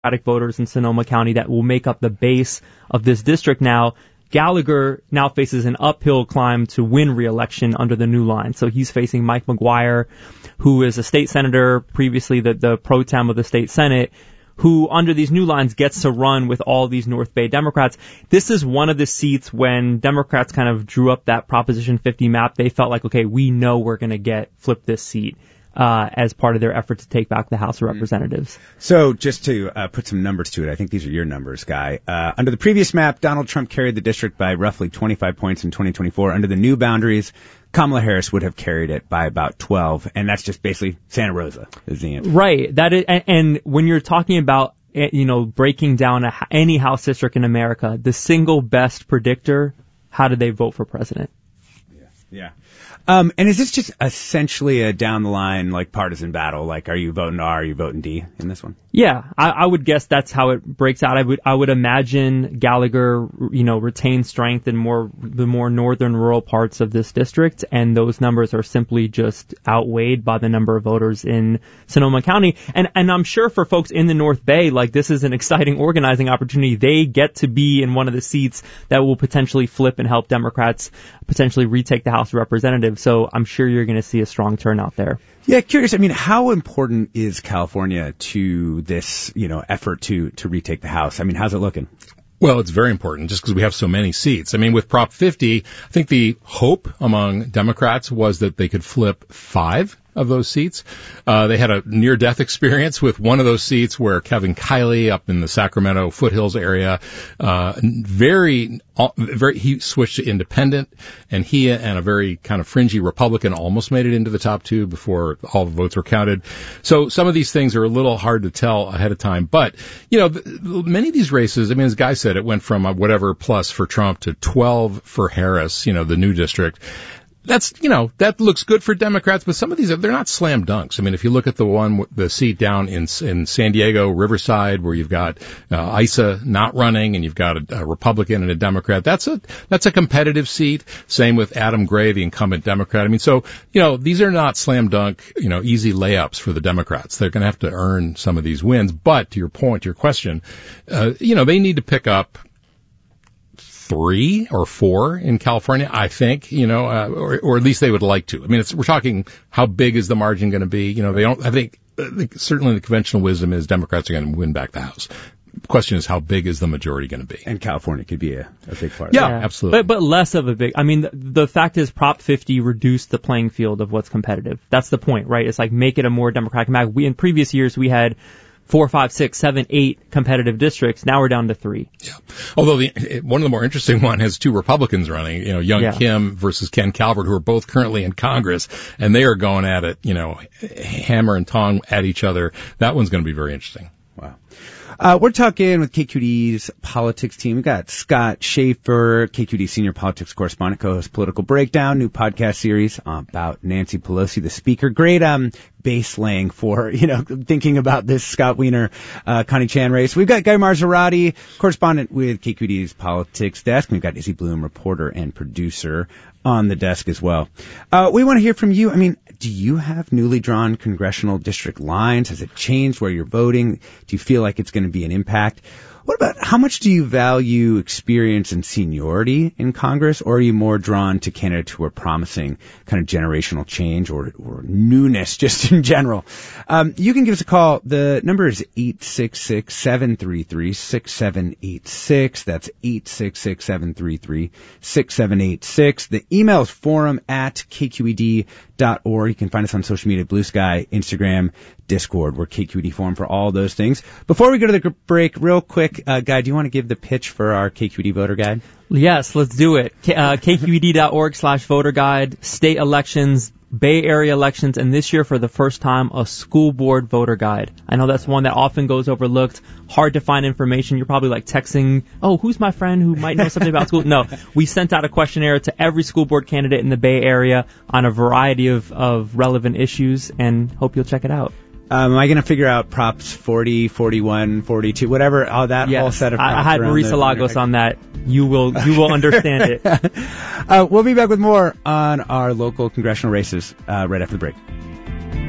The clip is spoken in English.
Democratic voters in Sonoma County that will make up the base of this district now. Gallagher now faces an uphill climb to win re-election under the new line. So he's facing Mike McGuire, who is a state senator, previously the pro tem of the state Senate, who under these new lines gets to run with all these North Bay Democrats. This is one of the seats when Democrats kind of drew up that Proposition 50 map. They felt like, okay, we know we're going to flip this seat. As part of their effort to take back the House of Representatives. So just to put some numbers to it, I think these are your numbers, Guy. Under the previous map, Donald Trump carried the district by roughly 25 points in 2024. Under the new boundaries, Kamala Harris would have carried it by about 12, and that's just basically Santa Rosa is the answer. Right. That is, and when you're talking about, breaking down any House district in America, the single best predictor, how do they vote for president? Yeah. And is this just essentially a down the line, like, partisan battle? Like, are you voting R, are you voting D in this one? Yeah, I would guess that's how it breaks out. I would imagine Gallagher, retains strength in the more northern rural parts of this district, and those numbers are simply just outweighed by the number of voters in Sonoma County. And I'm sure for folks in the North Bay, like, this is an exciting organizing opportunity. They get to be in one of the seats that will potentially flip and help Democrats potentially retake the House of Representatives. So I'm sure you're going to see a strong turnout there. Yeah, curious. I mean, how important is California to this, effort to retake the House? I mean, how's it looking? Well, it's very important just because we have so many seats. I mean, with Prop 50, I think the hope among Democrats was that they could flip 5 of those seats. They had a near-death experience with one of those seats where Kevin Kiley up in the Sacramento foothills area, he switched to independent, and he and a very kind of fringy Republican almost made it into the top 2 before all the votes were counted. So some of these things are a little hard to tell ahead of time. But, many of these races, I mean, as Guy said, it went from whatever plus for Trump to 12 for Harris, the new district. That's, that looks good for Democrats, but some of these, they're not slam dunks. I mean, if you look at the seat down in San Diego, Riverside, where you've got Issa not running and you've got a Republican and a Democrat, that's a competitive seat. Same with Adam Gray, the incumbent Democrat. I mean, so, these are not slam dunk, easy layups for the Democrats. They're going to have to earn some of these wins. But to your point, your question, they need to pick up 3 or 4 in California, I think, or at least they would like to. I mean, we're talking how big is the margin going to be? I think certainly the conventional wisdom is Democrats are going to win back the House. The question is, how big is the majority going to be? And California could be a big part. Yeah, absolutely. But less of a big, I mean, the fact is Prop 50 reduced the playing field of what's competitive. That's the point, right? It's like make it a more Democratic map. In previous years, we had 4, 5, 6, 7, 8 competitive districts. Now we're down to 3. Yeah. Although one of the more interesting one has 2 Republicans running, Young Kim versus Ken Calvert, who are both currently in Congress, and they are going at it, hammer and tong at each other. That one's going to be very interesting. Wow. We're talking with KQED's politics team. We got Scott Schaefer, KQED senior politics correspondent, co-hosts Political Breakdown, new podcast series about Nancy Pelosi, the speaker. Great base laying for, thinking about this Scott Wiener, Connie Chan race. We've got Guy Marzorati, correspondent with KQED's politics desk. We've got Izzy Bloom, reporter and producer, on the desk as well. We want to hear from you. I mean, do you have newly drawn congressional district lines? Has it changed where you're voting? Do you feel like it's going to be an impact? What about how much do you value experience and seniority in Congress, or are you more drawn to candidates who are promising kind of generational change or newness just in general? You can give us a call. The number is 866-733-6786. That's 866-733-6786. The email is forum@kqed.org. You can find us on social media, Blue Sky, Instagram, Discord. We're KQED Forum for all those things. Before we go to the break, real quick, Guy, do you want to give the pitch for our KQED voter guide? Yes, let's do it. KQED.org/voter guide, state elections, Bay Area elections, and this year for the first time, a school board voter guide. I know that's one that often goes overlooked, hard to find information. You're probably like texting, who's my friend who might know something about school? No, we sent out a questionnaire to every school board candidate in the Bay Area on a variety of relevant issues, and hope you'll check it out. Am I going to figure out props 40, 41, 42, whatever, that whole set of props? I had Marisa Lagos on that. You will understand it. We'll be back with more on our local congressional races right after the break.